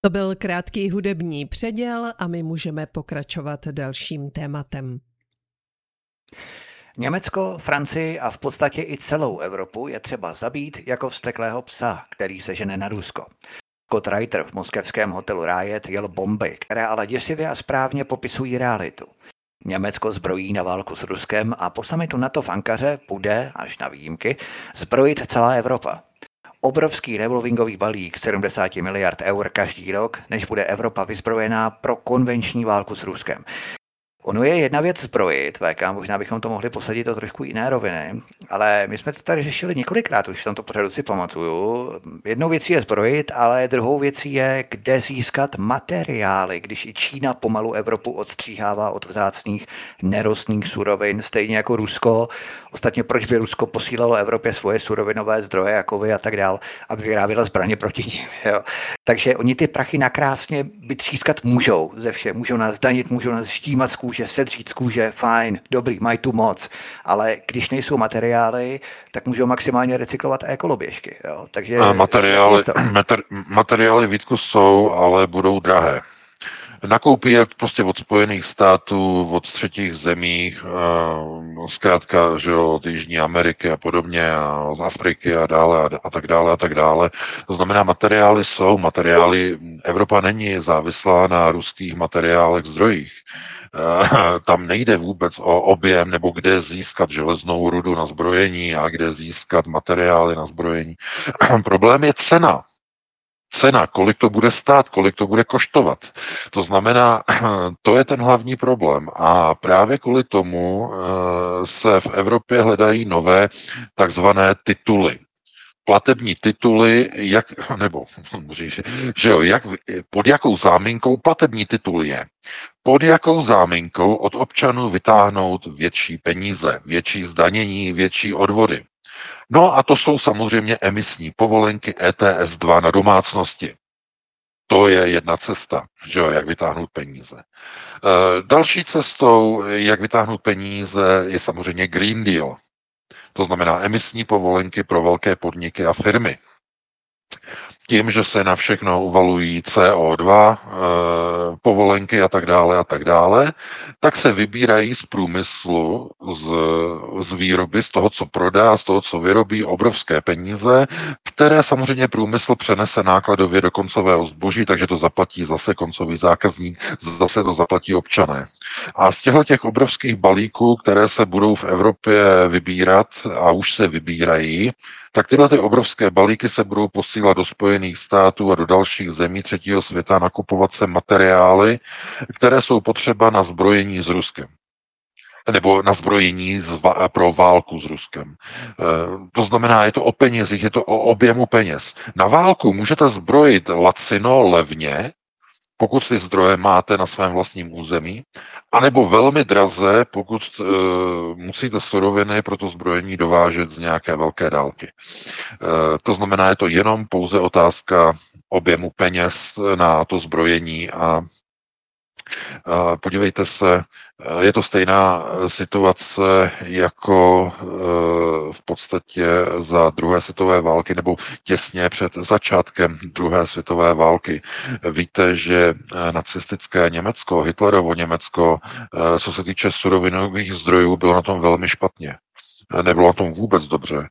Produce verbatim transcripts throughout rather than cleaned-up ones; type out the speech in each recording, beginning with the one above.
To byl krátký hudební předěl a my můžeme pokračovat dalším tématem. Německo, Francii a v podstatě i celou Evropu je třeba zabít jako vzteklého psa, který se žene na Rusko. Scott Reiter v moskevském hotelu Riot jel bomby, které ale děsivě a správně popisují realitu. Německo zbrojí na válku s Ruskem a po summitu NATO v Ankaře bude, až na výjimky, zbrojit celá Evropa. Obrovský revolvingový balík sedmdesát miliard eur každý rok, než bude Evropa vyzbrojená pro konvenční válku s Ruskem. Ono je jedna věc zbrojit, V K, možná bychom to mohli posadit do trošku jiné roviny, ale my jsme to tady řešili několikrát, už v tomto pořadu si pamatuju. Jednou věcí je zbrojit, ale druhou věcí je, kde získat materiály, když i Čína pomalu Evropu odstříhává od vzácných nerostných surovin, stejně jako Rusko. Ostatně proč by Rusko posílalo Evropě svoje surovinové zdroje, jako vy a tak dál, aby vyráběla zbraně proti nim. Jo. Takže oni ty prachy nakrásně vytřískat můžou ze vše, můžou nás danit, můžou nás štímat z kůže, sedřít z kůže, fajn, dobrý, mají tu moc, ale když nejsou materiály, tak můžou maximálně recyklovat ekoloběžky. Jo. Takže materiály, to... materiály Vítku jsou, ale budou drahé. Nakoupí je prostě od Spojených států, od třetích zemí, zkrátka, že od Jižní Ameriky a podobně, a od Afriky a dále a, a tak dále a tak dále. To znamená, materiály jsou, materiály, Evropa není závislá na ruských materiálech, zdrojích. Tam nejde vůbec o objem nebo kde získat železnou rudu na zbrojení a kde získat materiály na zbrojení. Problém je cena. Cena, kolik to bude stát, kolik to bude koštovat. To znamená, to je ten hlavní problém. A právě kvůli tomu se v Evropě hledají nové takzvané tituly. Platební tituly, jak, nebo, že jo, jak, pod jakou záminkou platební titul je. Pod jakou záminkou od občanů vytáhnout větší peníze, větší zdanění, větší odvody. No a to jsou samozřejmě emisní povolenky E T S dva na domácnosti. To je jedna cesta, že jo, jak vytáhnout peníze. E, další cestou, jak vytáhnout peníze, je samozřejmě Green Deal. To znamená emisní povolenky pro velké podniky a firmy. Tím, že se na všechno uvalují C O dva, e, povolenky a tak dále a tak dále, tak se vybírají z průmyslu, z, z výroby, z toho, co prodá, z toho, co vyrobí, obrovské peníze, které samozřejmě průmysl přenese nákladově do koncového zboží, takže to zaplatí zase koncový zákazník, zase to zaplatí občané. A z těchto těch obrovských balíků, které se budou v Evropě vybírat a už se vybírají, tak tyhle ty obrovské balíky se budou posílat do Spojených států a do dalších zemí třetího světa, nakupovat se materiály, které jsou potřeba na zbrojení s Ruskem. Nebo na zbrojení zva- pro válku s Ruskem. E, to znamená, je to o penězích, je to o objemu peněz. Na válku můžete zbrojit lacino, levně, pokud ty zdroje máte na svém vlastním území, anebo velmi draze, pokud e, musíte suroviny pro to zbrojení dovážet z nějaké velké dálky. E, to znamená, je to jenom pouze otázka objemu peněz na to zbrojení a e, podívejte se, je to stejná situace jako e, v podstatě za druhé světové války nebo těsně před začátkem druhé světové války. Víte, že nacistické Německo, Hitlerovo Německo, e, co se týče surovinových zdrojů, bylo na tom velmi špatně. Nebylo na tom vůbec dobře.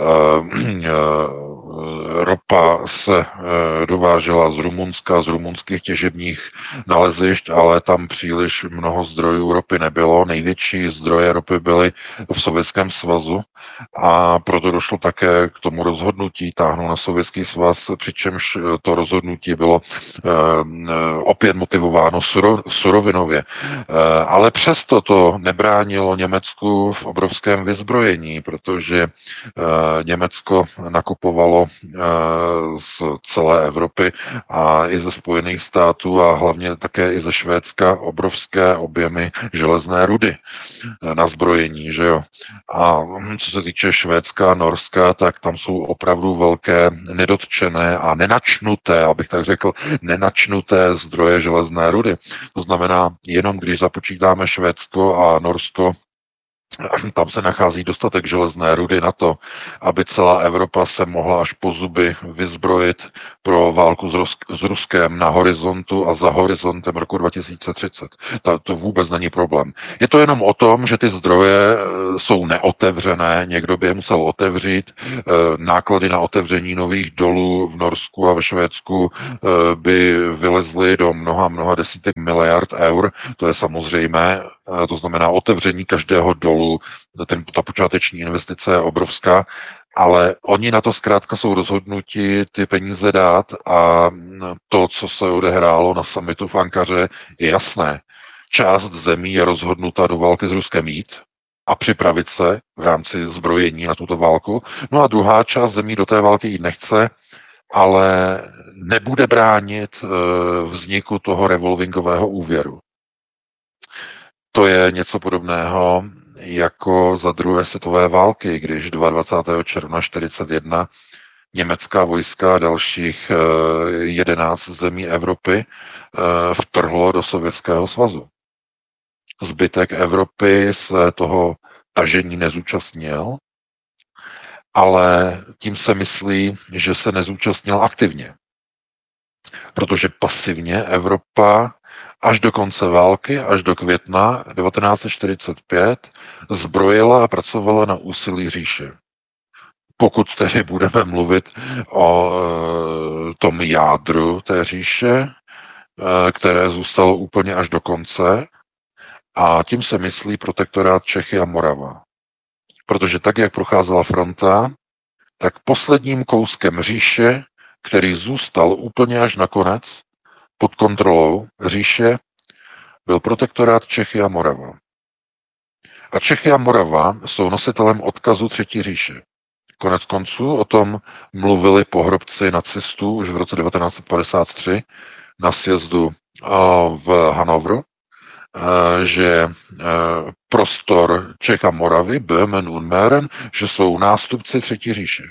Ropa se dovážela z Rumunska, z rumunských těžebních nalezišť, ale tam příliš mnoho zdrojů ropy nebylo. Největší zdroje ropy byly v Sovětském svazu a proto došlo také k tomu rozhodnutí táhnout na Sovětský svaz, přičemž to rozhodnutí bylo opět motivováno surovinově. Ale přesto to nebránilo Německu v obrovském vyzbrojení, protože uh, Německo nakupovalo uh, z celé Evropy a i ze Spojených států a hlavně také i ze Švédska obrovské objemy železné rudy uh, na zbrojení, že jo. A co se týče Švédska a Norska, tak tam jsou opravdu velké nedotčené a nenačnuté, abych tak řekl, nenačnuté zdroje železné rudy. To znamená, jenom když započítáme Švédsko a Norsko, Tam se nachází dostatek železné rudy na to, aby celá Evropa se mohla až po zuby vyzbrojit pro válku s, Rus- s Ruskem na horizontu a za horizontem roku dva tisíce třicet. To, to vůbec není problém. Je to jenom o tom, že ty zdroje jsou neotevřené, někdo by je musel otevřít, náklady na otevření nových dolů v Norsku a ve Švédsku by vylezly do mnoha, mnoha desítek miliard eur, to je samozřejmé, to znamená otevření každého dolu, ten, ta počáteční investice je obrovská, ale oni na to zkrátka jsou rozhodnuti ty peníze dát a to, co se odehrálo na summitu v Ankaře, je jasné. Část zemí je rozhodnuta do války s Ruskem jít a připravit se v rámci zbrojení na tuto válku. No a druhá část zemí do té války jít nechce, ale nebude bránit vzniku toho revolvingového úvěru. To je něco podobného jako za druhé světové války, když dvacátého druhého června čtyřicet jedna německá vojska a dalších jedenáct zemí Evropy vtrhlo do Sovětského svazu. Zbytek Evropy se toho tažení nezúčastnil, ale tím se myslí, že se nezúčastnil aktivně. Protože pasivně Evropa až do konce války, až do května devatenáct set čtyřicet pět zbrojila a pracovala na úsilí říše. Pokud tedy budeme mluvit o e, tom jádru té říše, e, které zůstalo úplně až do konce, a tím se myslí protektorát Čechy a Morava. Protože tak, jak procházela fronta, tak posledním kouskem říše, který zůstal úplně až nakonec pod kontrolou říše, byl protektorát Čechy a Morava. A Čechy a Morava jsou nositelem odkazu Třetí říše. Konec konců o tom mluvili pohrobci nacistů už v roce devatenáct set padesát tři na sjezdu v Hanovru, že prostor Čech a Moravy, Böhmen und Mähren, že jsou nástupci Třetí říše.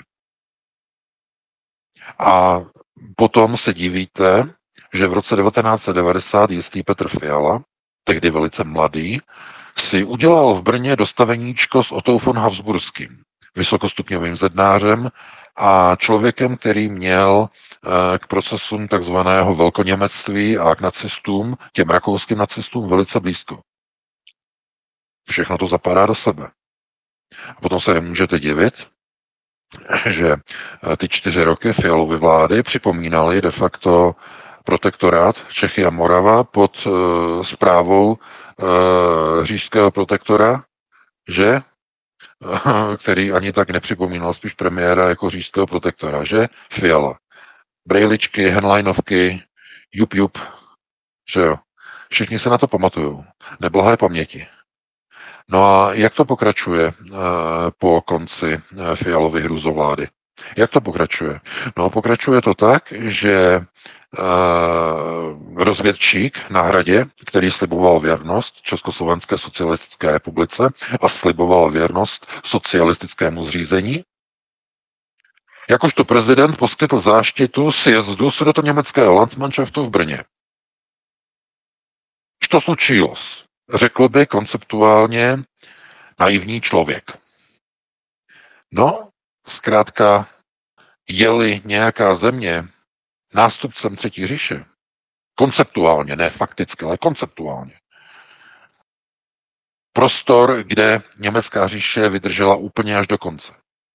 A potom se divíte, že v roce devatenáct set devadesát jistý Petr Fiala, tehdy velice mladý, si udělal v Brně dostaveníčko s Ottou von Habsburským, vysokostupňovým zednářem a člověkem, který měl k procesům takzvaného velkoněmectví a k nacistům, těm rakouským nacistům, velice blízko. Všechno to zapadá do sebe. A potom se nemůžete divit, že ty čtyři roky Fialovy vlády připomínaly de facto protektorát Čechy a Morava pod uh, správou uh, říšského protektora, že uh, který ani tak nepřipomínal spíš premiéra jako říšského protektora, že Fiala. Brejličky, henleinovky, jup jup, že jo. Všichni se na to pamatujou. Neblahé paměti. No a jak to pokračuje uh, po konci uh, Fialovy hrůzovlády? Jak to pokračuje? No, pokračuje to tak, že uh, rozvědčík na Hradě, který sliboval věrnost Československé socialistické republice a sliboval věrnost socialistickému zřízení, jakožto prezident poskytl záštitu sjezdu sudetoněmeckého Landsmannschaftu v Brně. Što slučilось? Řekl by konceptuálně naivní člověk. No, zkrátka, je-li nějaká země nástupcem Třetí říše, konceptuálně, ne fakticky, ale konceptuálně, prostor, kde německá říše vydržela úplně až do konce,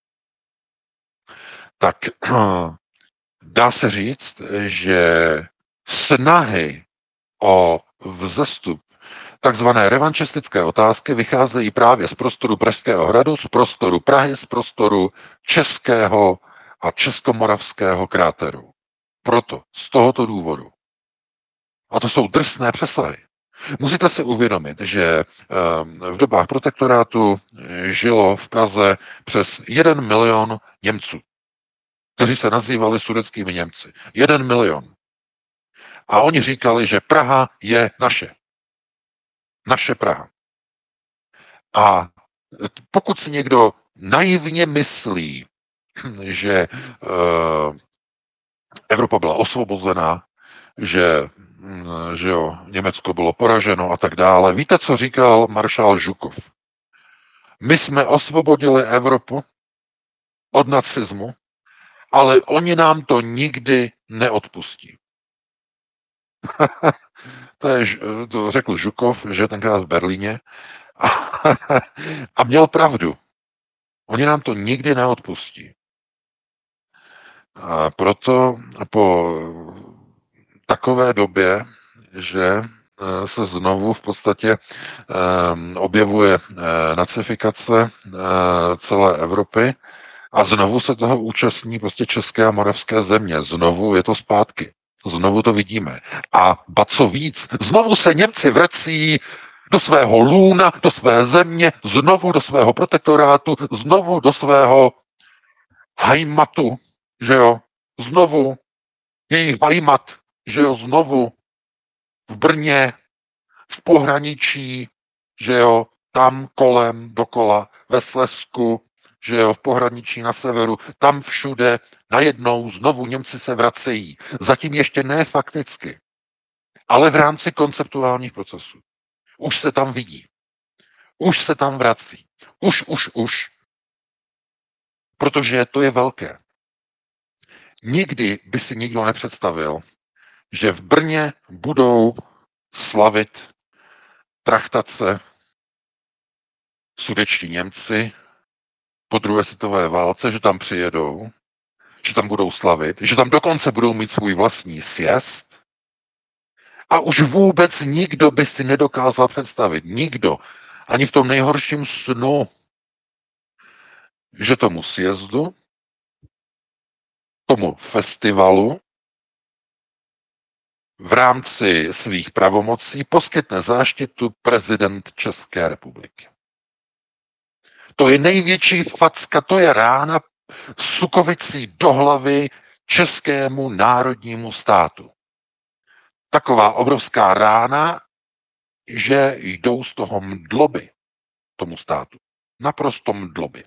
tak dá se říct, že snahy o vzestup takzvané revanšistické otázky vycházejí právě z prostoru Pražského hradu, z prostoru Prahy, z prostoru českého a českomoravského kráteru. Proto, z tohoto důvodu. A to jsou drsné přesahy. Musíte si uvědomit, že v dobách protektorátu žilo v Praze přes jeden milion Němců, kteří se nazývali sudetskými Němci. Jeden milion. A oni říkali, že Praha je naše. Naše Praha. A pokud si někdo naivně myslí, že uh, Evropa byla osvobozená, že, že jo, Německo bylo poraženo a tak dále. Víte, co říkal maršál Žukov? My jsme osvobodili Evropu od nacismu, ale oni nám to nikdy neodpustí. to, je, to řekl Žukov, že tenkrát v Berlíně. A, a měl pravdu. Oni nám to nikdy neodpustí. A proto po takové době, že se znovu v podstatě objevuje nacifikace celé Evropy a znovu se toho účastní prostě české a moravské země. Znovu je to zpátky. Znovu to vidíme. A ba co víc, znovu se Němci vrací do svého lůna, do své země, znovu do svého protektorátu, znovu do svého Heimatu, že jo, znovu jejich Heimat, že jo, znovu v Brně, v pohraničí, že jo, tam kolem, dokola, ve Slezsku, že jo, v pohraničí na severu, tam všude, najednou znovu Němci se vracejí. Zatím ještě ne fakticky, ale v rámci konceptuálních procesů. Už se tam vidí. Už se tam vrací. Už, už, už. Protože to je velké. Nikdy by si nikdo nepředstavil, že v Brně budou slavit trachtace sudetští Němci po druhé světové válce, že tam přijedou, že tam budou slavit, že tam dokonce budou mít svůj vlastní sjezd. A už vůbec nikdo by si nedokázal představit, nikdo, ani v tom nejhorším snu, že tomu sjezdu, tomu festivalu v rámci svých pravomocí poskytne záštitu prezident České republiky. To je největší facka, to je rána sukovicí do hlavy českému národnímu státu. Taková obrovská rána, že jdou z toho mdloby tomu státu. Naprosto mdloby.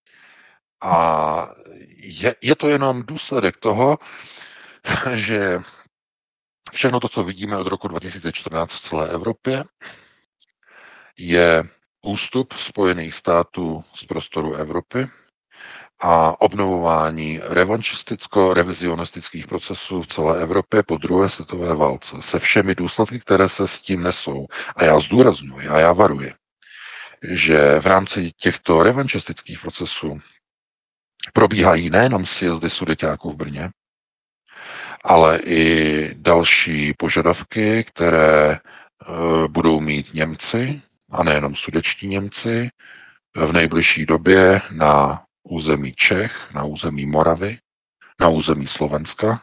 A je, je to jenom důsledek toho, že všechno to, co vidíme od roku dva tisíce čtrnáct v celé Evropě, je ústup Spojených států z prostoru Evropy a obnovování revanšisticko-revizionistických procesů v celé Evropě po druhé světové válce se všemi důsledky, které se s tím nesou. A já zdůrazňuji a já varuji, že v rámci těchto revanšistických procesů probíhají nejenom sjezdy sudeťáků v Brně, ale i další požadavky, které e, budou mít Němci, a nejenom sudetští Němci, v nejbližší době na území Čech, na území Moravy, na území Slovenska.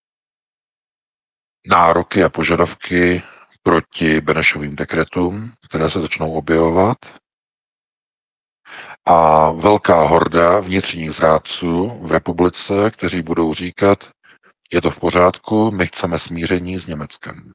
Nároky a požadavky proti Benešovým dekretům, které se začnou objevovat. A velká horda vnitřních zrádců v republice, kteří budou říkat, je to v pořádku, my chceme smíření s Německem.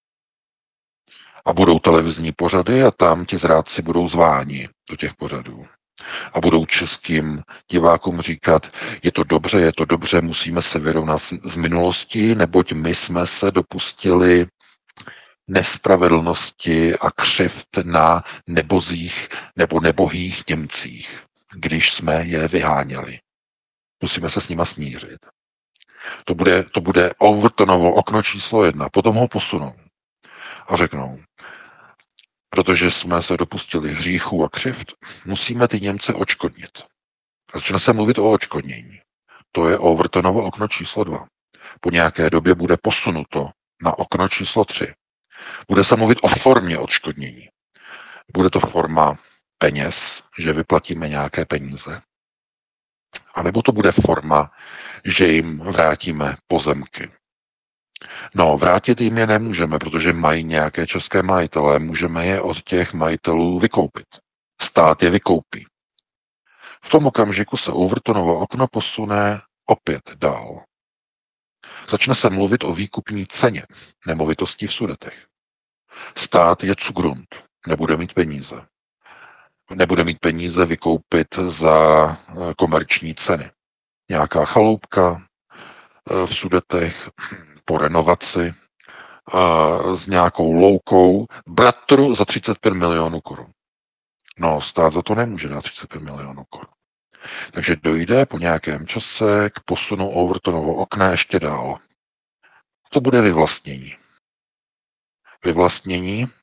A budou televizní pořady a tam ti zrádci budou zváni do těch pořadů. A budou českým divákům říkat, je to dobře, je to dobře, musíme se vyrovnat z minulosti, neboť my jsme se dopustili nespravedlnosti a křivd na nebozích nebo nebohých Němcích, když jsme je vyháněli. Musíme se s nima smířit. To bude, to bude Overtonovo okno číslo jedna. Potom ho posunou a řeknou, protože jsme se dopustili hříchů a křivd, musíme ty Němce odškodnit. A začne se mluvit o odškodnění. To je Overtonovo okno číslo dva. Po nějaké době bude posunuto na okno číslo tři. Bude se mluvit o formě odškodnění. Bude to forma peněz, že vyplatíme nějaké peníze. A nebo to bude forma, že jim vrátíme pozemky. No, vrátit jim je nemůžeme, protože mají nějaké české majitele. Můžeme je od těch majitelů vykoupit. Stát je vykoupí. V tom okamžiku se Overtonovo okno posune opět dál. Začne se mluvit o výkupní ceně nemovitostí v Sudetech. Stát je Zugrund, nebude mít peníze. Nebude mít peníze vykoupit za komerční ceny. Nějaká chaloupka v Sudetech po renovaci s nějakou loukou bratru za třicet pět milionů korun. No, stát za to nemůže dát třicet pět milionů korun. Takže dojde po nějakém čase k posunu Overtonovo okna ještě dál. To bude vyvlastnění. Vyvlastnění e,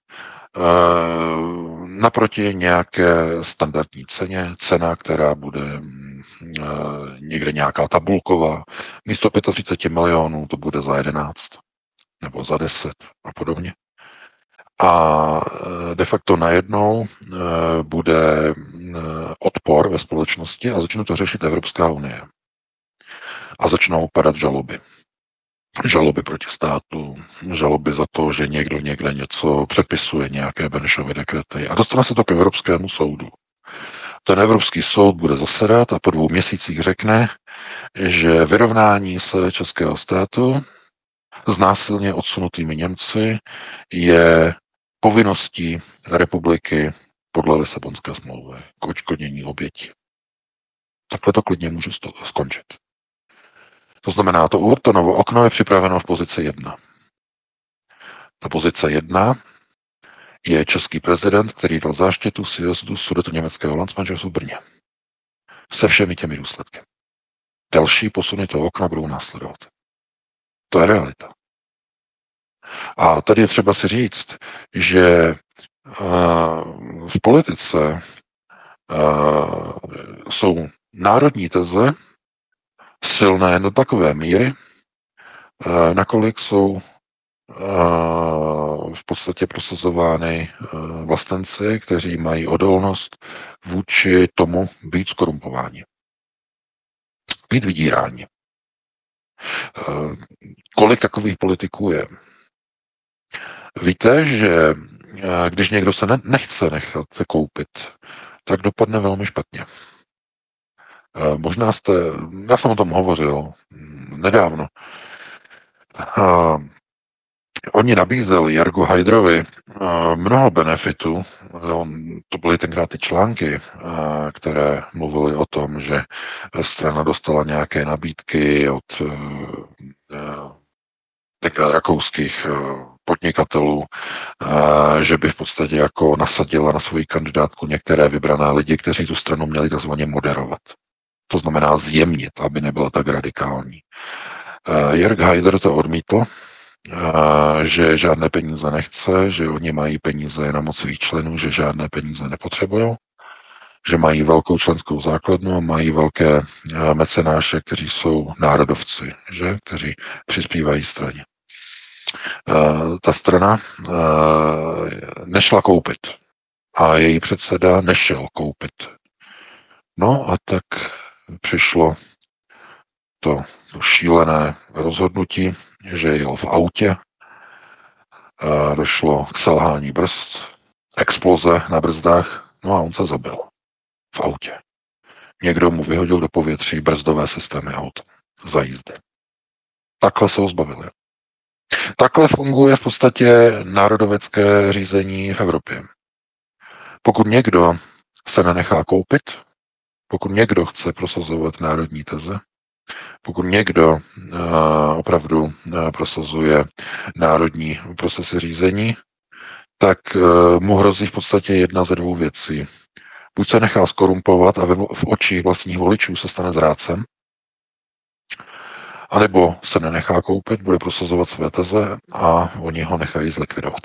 naproti nějaké standardní ceně, cena, která bude e, někde nějaká tabulková. Místo třicet pět milionů to bude za jedenáct nebo za deset a podobně. A de facto najednou bude odpor ve společnosti a začne to řešit Evropská unie. A začnou padat žaloby. Žaloby proti státu, žaloby za to, že někdo někde něco přepisuje, nějaké Benešovy dekrety. A dostane se to k Evropskému soudu. Ten Evropský soud bude zasedat a po dvou měsících řekne, že vyrovnání se českého státu s násilně odsunutými Němci je povinností republiky podle Lisabonské smlouvy k odškodnění obětí. Takhle to klidně můžu skončit. To znamená, to Overtonovo okno je připraveno v pozici jedna. Ta pozice jedna je český prezident, který dal záštitu sjezdu Sudetoněmeckého landsmanžerstvu v Brně. Se všemi těmi důsledky. Další posuny toho okna budou následovat. To je realita. A tady je třeba si říct, že uh, v politice uh, jsou národní teze silné do takové míry, uh, nakolik jsou uh, v podstatě prosazovány uh, vlastenci, kteří mají odolnost vůči tomu být skorumpováni. Být vydíráni. Uh, kolik takových politiků je? Víte, že když někdo se ne, nechce nechat koupit, tak dopadne velmi špatně. Možná jste, já jsem o tom hovořil nedávno. Oni nabízeli Jargu Hajdrovi mnoho benefitů. To byly tenkrát ty články, které mluvily o tom, že strana dostala nějaké nabídky od tenkrát rakouských podnikatelů, že by v podstatě jako nasadila na svoji kandidátku některé vybrané lidi, kteří tu stranu měli takzvaně moderovat. To znamená zjemnit, aby nebyla tak radikální. Jörg Haider to odmítl, že žádné peníze nechce, že oni mají peníze jenom od svých členů, že žádné peníze nepotřebují, že mají velkou členskou základnu a mají velké mecenáše, kteří jsou národovci, že? Kteří přispívají straně. Ta strana nešla koupit a její předseda nešel koupit. No a tak přišlo to, to šílené rozhodnutí, že jel v autě, došlo k selhání brzd, exploze na brzdách, no a on se zabil v autě. Někdo mu vyhodil do povětří brzdové systémy aut za jízdy. Takhle se ho zbavili. Takhle funguje v podstatě národovecké řízení v Evropě. Pokud někdo se nenechá koupit, pokud někdo chce prosazovat národní teze, pokud někdo uh, opravdu uh, prosazuje národní procesy řízení, tak uh, mu hrozí v podstatě jedna ze dvou věcí. Buď se nechá skorumpovat a v očích vlastních voličů se stane zrádcem, anebo se nenechá koupit, bude prosazovat své teze a oni ho nechají zlikvidovat.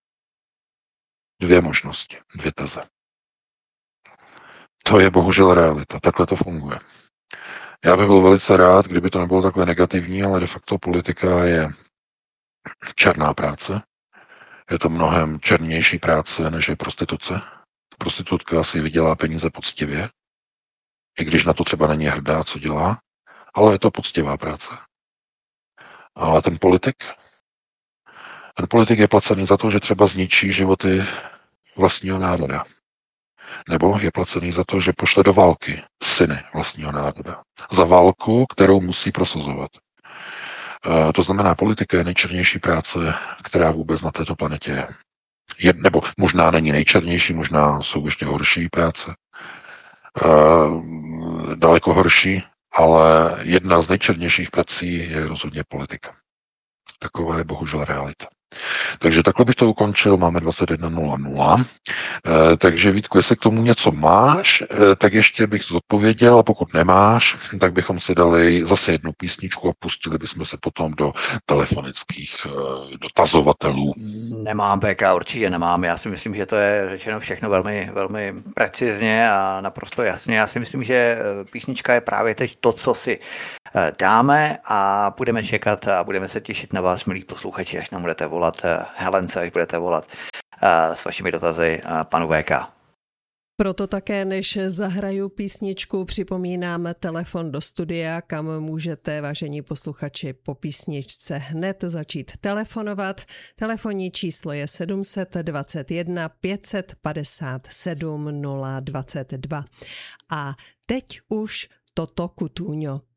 Dvě možnosti, dvě teze. To je bohužel realita, takhle to funguje. Já bych byl velice rád, kdyby to nebylo takhle negativní, ale de facto politika je černá práce. Je to mnohem černější práce, než je prostituce. Prostitutka si vydělá peníze poctivě, i když na to třeba není hrdá, co dělá, ale je to poctivá práce. Ale ten politik, ten politik je placený za to, že třeba zničí životy vlastního národa. Nebo je placený za to, že pošle do války syny vlastního národa. Za válku, kterou musí prosazovat. E, to znamená, politika je nejčernější práce, která vůbec na této planetě je. je nebo možná není nejčernější, možná jsou ještě horší práce. E, daleko horší, ale jedna z nejčernějších prací je rozhodně politika. Taková je bohužel realita. Takže takhle bych to ukončil, máme dvacet jedna nula nula. E, takže Vítku, jestli k tomu něco máš, e, tak ještě bych zodpověděl, a pokud nemáš, tak bychom si dali zase jednu písničku a pustili bychom se potom do telefonických e, dotazovatelů. Nemám, P K, určitě nemám. Já si myslím, že to je řečeno všechno velmi, velmi precizně a naprosto jasně. Já si myslím, že písnička je právě teď to, co si dáme a budeme čekat a budeme se těšit na vás, milí posluchači, až nám budete volat, Helence, až budete volat s vašimi dotazy panu V K. Proto také, než zahraju písničku, připomínám telefon do studia, kam můžete, vážení posluchači, po písničce hned začít telefonovat. Telefonní číslo je sedm set dvacet jedna pět set padesát sedm nula dvacet dva. A teď už Toto Cutugno.